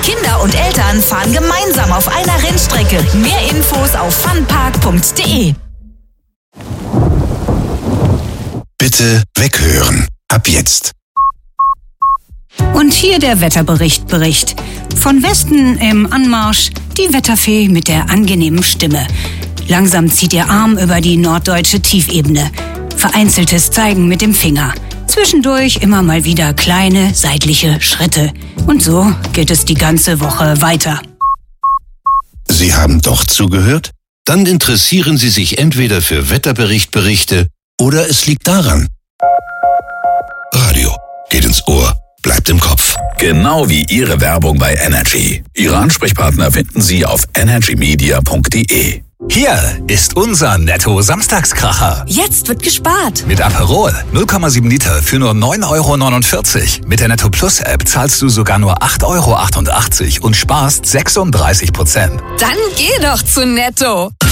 Kinder und Eltern fahren gemeinsam auf einer Rennstrecke. Mehr Infos auf funpark.de. Bitte weghören. Ab jetzt. Und hier der Wetterbericht. Von Westen im Anmarsch die Wetterfee mit der angenehmen Stimme. Langsam zieht ihr Arm über die norddeutsche Tiefebene. Vereinzeltes Zeigen mit dem Finger. Zwischendurch immer mal wieder kleine seitliche Schritte. Und so geht es die ganze Woche weiter. Sie haben doch zugehört? Dann interessieren Sie sich entweder für Wetterberichte oder es liegt daran. Radio geht ins Ohr, bleibt im Kopf. Genau wie Ihre Werbung bei Energy. Ihre Ansprechpartner finden Sie auf energymedia.de. Hier ist unser Netto-Samstagskracher. Jetzt wird gespart. Mit Aperol 0,7 Liter für nur 9,49 €. Mit der Netto Plus App zahlst du sogar nur 8,88 € und sparst 36%. Dann geh doch zu Netto.